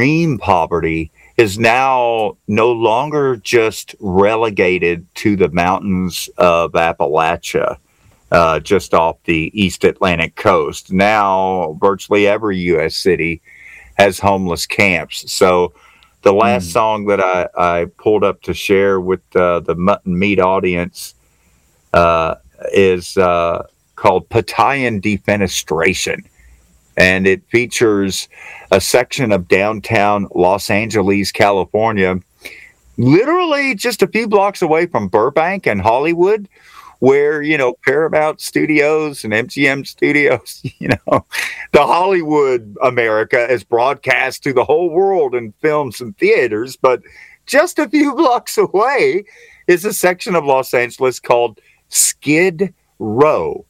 extreme poverty is now no longer just relegated to the mountains of Appalachia, just off the East Atlantic coast. Now, virtually every U.S. city has homeless camps. So, the last Mm. song that I pulled up to share with the Mutton Meat audience is called Patayan Defenestration. And it features a section of downtown Los Angeles, California, literally just a few blocks away from Burbank and Hollywood, where, Paramount Studios and MGM Studios, the Hollywood America is broadcast to the whole world in films and theaters. But just a few blocks away is a section of Los Angeles called Skid Row,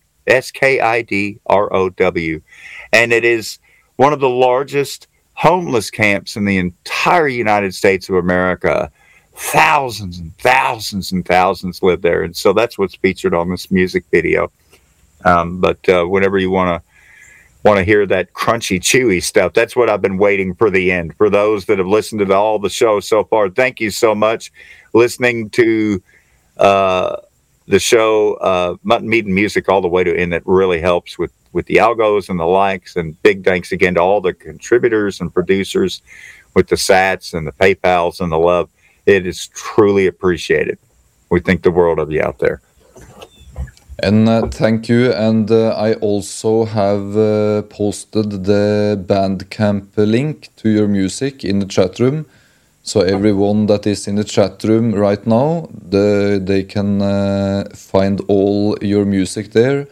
Skidrow. And it is one of the largest homeless camps in the entire United States of America. Thousands and thousands and thousands live there. And so that's what's featured on this music video. But whenever you want to hear that crunchy, chewy stuff, that's what I've been waiting for the end. For those that have listened to all the shows so far, thank you so much. Listening to the show, Mutton Meat and Music, all the way to end, that really helps with the algos and the likes. And big thanks again to all the contributors and producers with the sats and the PayPals and the love. It is truly appreciated. We think the world of you out there. And thank you. And I also have posted the Bandcamp link to your music in the chat room. So everyone that is in the chat room right now, they can find all your music there.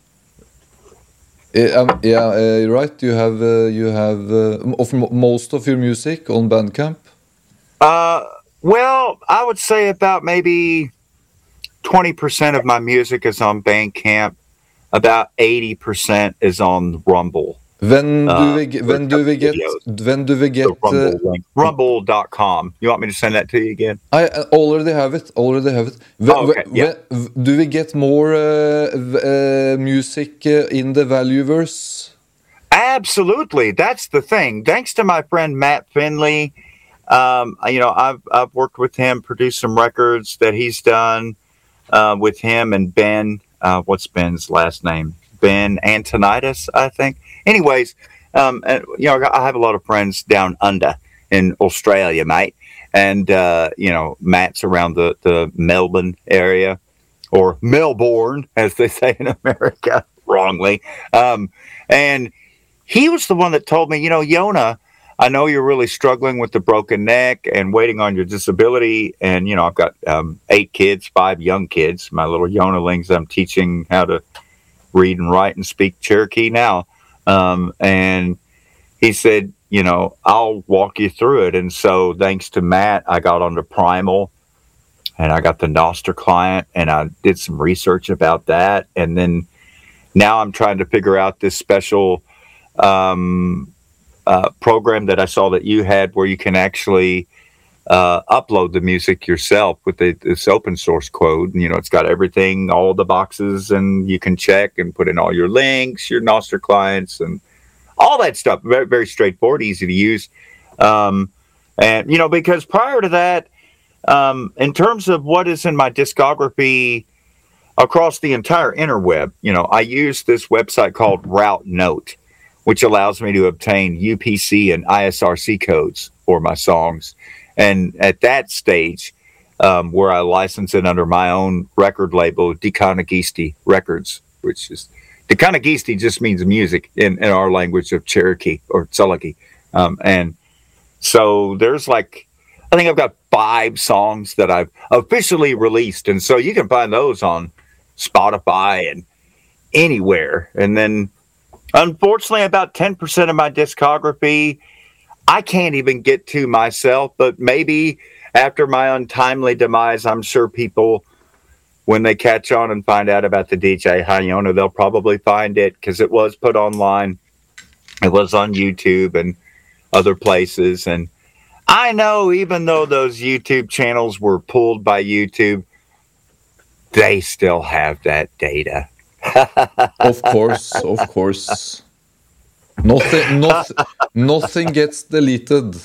Right. You have most of your music on Bandcamp. Well, I would say about maybe 20% of my music is on Bandcamp. About 80% is on Rumble. When do we get Rumble.com. You want me to send that to you again? I already have it. Okay, yeah. Do we get more music in the Valueverse? Absolutely. That's the thing. Thanks to my friend Matt Finley. I've worked with him, produced some records that he's done with him and Ben. What's Ben's last name? Ben Antonitis, I think. Anyways, I have a lot of friends down under in Australia, mate. And, Matt's around the Melbourne area, or Melbourne, as they say in America, wrongly. And he was the one that told me, Yona, I know you're really struggling with the broken neck and waiting on your disability. And, I've got 8 kids, 5 young kids, my little Yonalings. I'm teaching how to read and write and speak Cherokee now. And he said, I'll walk you through it. And so thanks to Matt, I got onto Primal and I got the Noster client and I did some research about that. And then now I'm trying to figure out this special program that I saw that you had where you can actually upload the music yourself with this open source code. And, it's got everything, all the boxes, and you can check and put in all your links, your Noster clients, and all that stuff. Very, very straightforward, easy to use. And, because prior to that, in terms of what is in my discography across the entire interweb, I use this website called Route Note, which allows me to obtain UPC and ISRC codes for my songs. And at that stage, where I license it under my own record label, Dekanagisti Records, which is, Dekanagisti just means music in our language of Cherokee or Tsulaki. And so there's I think I've got 5 songs that I've officially released. And so you can find those on Spotify and anywhere. And then, unfortunately, about 10% of my discography, I can't even get to myself, but maybe after my untimely demise, I'm sure people, when they catch on and find out about the DJ Hayona, they'll probably find it because it was put online. It was on YouTube and other places. And I know even though those YouTube channels were pulled by YouTube, they still have that data. Of course. Nothing gets deleted.